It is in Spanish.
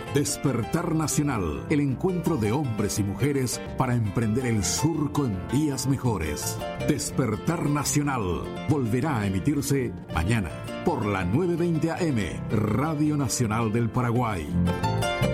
Despertar Nacional, el encuentro de hombres y mujeres para emprender el surco en días mejores. Despertar Nacional volverá a emitirse mañana por la 9:20 AM, Radio Nacional del Paraguay.